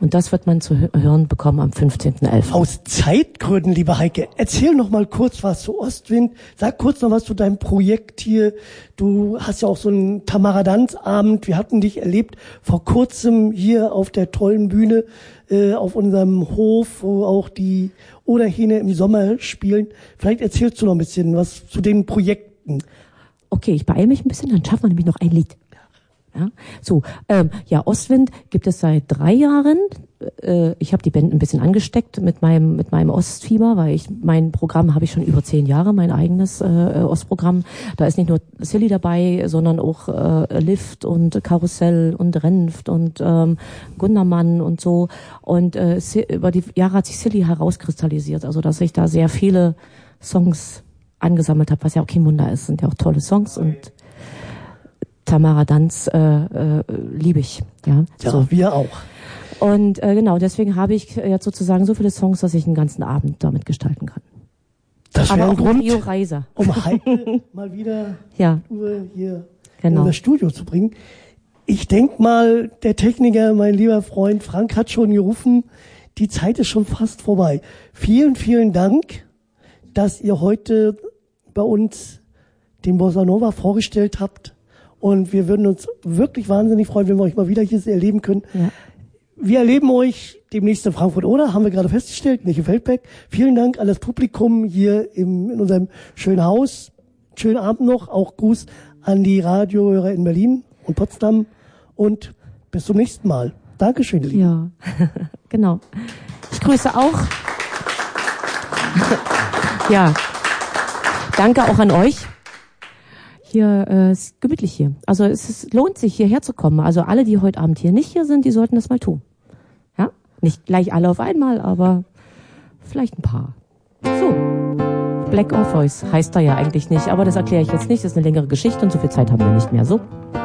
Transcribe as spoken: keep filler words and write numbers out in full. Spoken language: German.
Und das wird man zu hören bekommen am fünfzehnten elften Aus Zeitgründen, liebe Heike, erzähl noch mal kurz was zu Ostwind. Sag kurz noch was zu deinem Projekt hier. Du hast ja auch so einen Tamaradanz-Abend. Wir hatten dich erlebt vor kurzem hier auf der tollen Bühne äh, auf unserem Hof, wo auch die Oderhähne im Sommer spielen. Vielleicht erzählst du noch ein bisschen was zu den Projekten. Okay, ich beeile mich ein bisschen, dann schaffen wir nämlich noch ein Lied. Ja, so, ähm, ja, Ostwind gibt es seit drei Jahren. Äh, ich habe die Band ein bisschen angesteckt mit meinem mit meinem Ostfieber, weil ich mein Programm habe ich schon über zehn Jahre, mein eigenes äh, Ostprogramm. Da ist nicht nur Silly dabei, sondern auch äh, Lift und Karussell und Renft und ähm, Gundermann und so. Und äh, über die Jahre hat sich Silly herauskristallisiert, also dass ich da sehr viele Songs angesammelt habe, was ja auch kein Wunder ist, sind ja auch tolle Songs und Tamaradanz äh, äh, liebe ich. Ja, ja so. Wir auch. Und äh, genau, deswegen habe ich jetzt sozusagen so viele Songs, dass ich einen ganzen Abend damit gestalten kann. Das wäre ein Grund, Rio Reiser. um Heike mal wieder ja. hier genau. in das Studio zu bringen. Ich denk mal, der Techniker, mein lieber Freund Frank, hat schon gerufen, die Zeit ist schon fast vorbei. Vielen, vielen Dank, dass ihr heute bei uns den Bossa Nova vorgestellt habt. Und wir würden uns wirklich wahnsinnig freuen, wenn wir euch mal wieder hier erleben können. Ja. Wir erleben euch demnächst in Frankfurt, oder? Haben wir gerade festgestellt, nicht in Feldberg. Vielen Dank an das Publikum hier im, in unserem schönen Haus. Schönen Abend noch. Auch Gruß an die Radiohörer in Berlin und Potsdam. Und bis zum nächsten Mal. Dankeschön, Liebe. Ja, genau. Ich grüße auch. Ja, danke auch an euch. Hier äh, ist gemütlich hier. Also es ist, lohnt sich, hierher zu kommen. Also alle, die heute Abend hier nicht hier sind, die sollten das mal tun. Ja, nicht gleich alle auf einmal, aber vielleicht ein paar. So, Black Orpheus heißt da ja eigentlich nicht, aber das erkläre ich jetzt nicht. Das ist eine längere Geschichte und so viel Zeit haben wir nicht mehr. So.